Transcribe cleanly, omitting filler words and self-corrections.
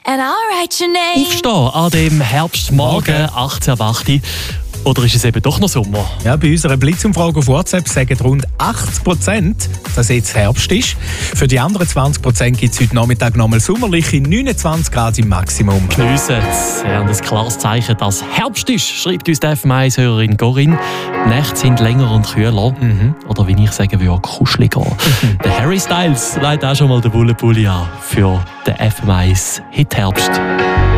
and I'll write your name. Aufstehen an dem Herbstmorgen 18.08. Oder ist es eben doch noch Sommer? Ja, bei unserer Blitzumfrage auf WhatsApp sagen rund 80%, dass jetzt Herbst ist. Für die anderen 20% gibt es heute Nachmittag nochmal sommerliche 29 Grad im Maximum. Geniessen es. Ja, und ein klares Zeichen, dass Herbst ist, schreibt uns die FM1-Hörerin Corinne. Die Nächte sind länger und kühler. Oder wie ich sagen würde, kuscheliger. Der Harry Styles leitet auch schon mal den Bullenpulli an für den FM1 Hit Herbst.